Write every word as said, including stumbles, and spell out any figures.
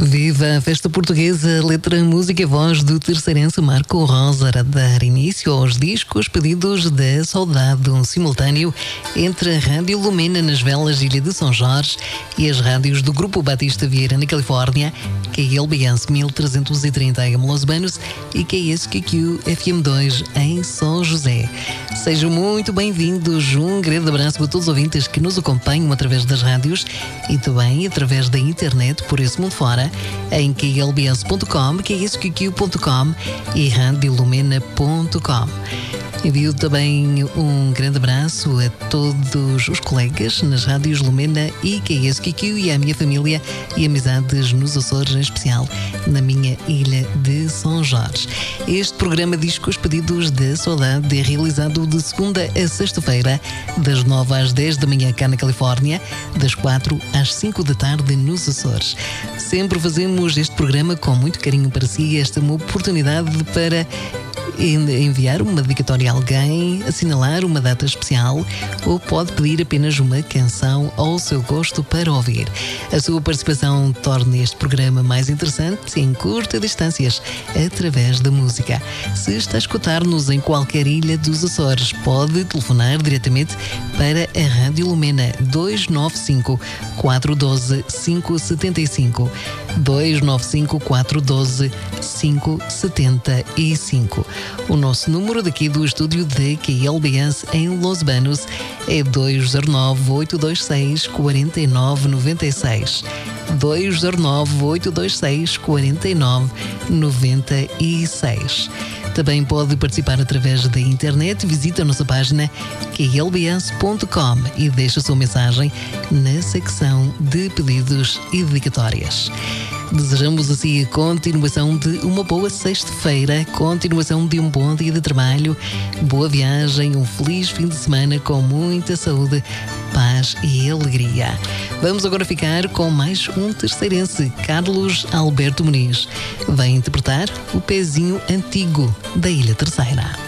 Viva a festa portuguesa, letra, música e voz do terceirense Marco Rosa a dar início aos discos pedidos da saudade, um simultâneo entre a Rádio Lumena nas Velas, Ilha de São Jorge, e as rádios do Grupo Batista Vieira na Califórnia, K L B S mil trezentos e trinta em Los Banos e K S Q Q F M dois em São José. Sejam muito bem-vindos, um grande abraço para todos os ouvintes que nos acompanham através das rádios e também através da internet por esse mundo fora, em K L B S ponto com, K S Q Q ponto com e rádio lumena ponto com. Envio também um grande abraço a todos os colegas nas rádios Lumena e K S Q Q e à minha família e amizades nos Açores, em especial na minha ilha de São Jorge. Este programa Discos Pedidos da Saudade é realizado de segunda a sexta-feira, das nove às dez da manhã cá na Califórnia, das quatro às cinco da tarde nos Açores. Sempre fazemos este programa com muito carinho para si. Esta é uma oportunidade para enviar uma dedicatória a alguém, assinalar uma data especial ou pode pedir apenas uma canção ao seu gosto para ouvir. A sua participação torna este programa mais interessante em curtas distâncias através da música. Se está a escutar-nos em qualquer ilha dos Açores, pode telefonar diretamente para a Rádio Lumena dois nove cinco, quatro um dois, cinco sete cinco dois nove cinco, quatro um dois, cinco sete cinco. O nosso número daqui do estúdio de K L B S em Los Banos é dois zero nove, oito dois seis, quatro nove nove seis. dois zero nove, oito dois seis, quatro nove nove seis. Também pode participar através da internet. Visite a nossa página K L B S ponto com e deixe a sua mensagem na secção de pedidos e dedicatórias. Desejamos assim a continuação de uma boa sexta-feira, continuação de um bom dia de trabalho, boa viagem, um feliz fim de semana com muita saúde, paz e alegria. Vamos agora ficar com mais um terceirense, Carlos Alberto Muniz. Vai interpretar o Pezinho Antigo da Ilha Terceira.